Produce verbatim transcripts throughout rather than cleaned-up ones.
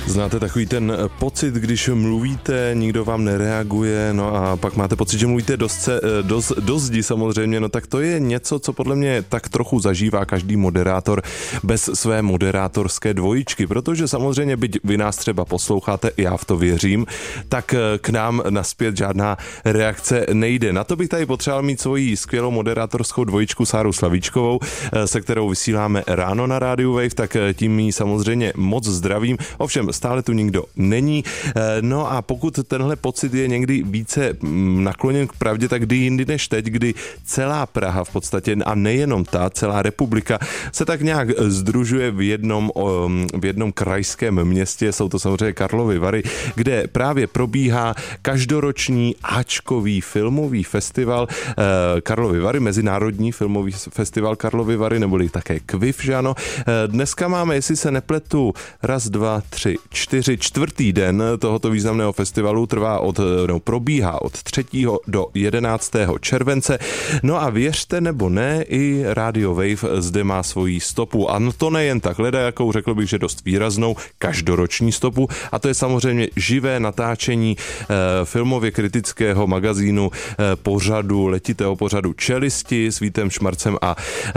Znáte takový ten pocit, když mluvíte, nikdo vám nereaguje, no a pak máte pocit, že mluvíte do, sce, do, do zdi samozřejmě, no tak to je něco, co podle mě tak trochu zažívá každý moderátor bez své moderátorské dvojičky, protože samozřejmě, byť vy nás třeba posloucháte, já v to věřím, tak k nám naspět žádná reakce nejde. Na to bych tady potřeboval mít svoji skvělou moderátorskou dvojičku Sáru Slavíčkovou, se kterou vysíláme ráno na rádiu Wave, tak tím jí samozřejmě moc zdravím. Ovšem, stále tu nikdo není. No a pokud tenhle pocit je někdy více nakloněn k pravdě, tak kdy jindy než teď, kdy celá Praha v podstatě, a nejenom ta, celá republika, se tak nějak sdružuje v jednom, v jednom krajském městě, jsou to samozřejmě Karlovy Vary, kde právě probíhá každoroční áčkový filmový festival Karlovy Vary, Mezinárodní filmový festival Karlovy Vary, neboli také kviv, že ano. Dneska máme, jestli se nepletu, raz, dva, tři, čtyři, čtvrtý den tohoto významného festivalu, trvá od, no, probíhá od třetího do jedenáctého července. No a věřte nebo ne, i Radio Wave zde má svoji stopu. A no to nejen tak, leda, jakou řekl bych, že dost výraznou každoroční stopu, a to je samozřejmě živé natáčení eh, filmově kritického magazínu eh, pořadu, letitého pořadu Čelisti s Vítem Šmarcem a, eh,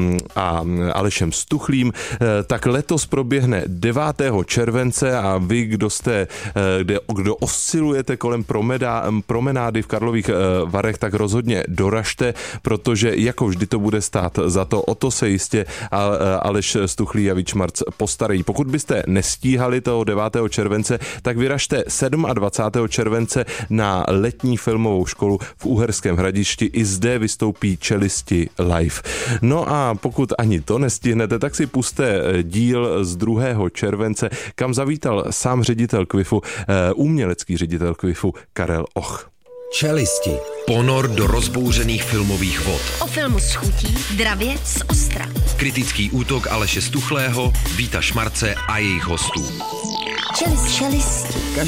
a Alešem Stuchlým. Eh, tak letos proběhne devátého července a vy, kdo jste, kde, kdo oscilujete kolem promeda, promenády v Karlových Varech, tak rozhodně doražte, protože jako vždy to bude stát za to, o to se jistě Aleš Stuchlý a Vít Šmarc postarají. Pokud byste nestíhali toho devátého července, tak vyražte dvacátého sedmého července na letní filmovou školu v Uherském Hradišti. I zde vystoupí Čelisti live. No a pokud ani to nestihnete, tak si puste díl z druhého července, kam zavítal sám ředitel kvifu, umělecký ředitel kvifu Karel Och. Čelisti. Ponor do rozbouřených filmových vod. O filmu s chutí dravě z ostra. Kritický útok Aleše Stuchlého, Víta Šmarce a jejich hostů. Čelist, čelisti.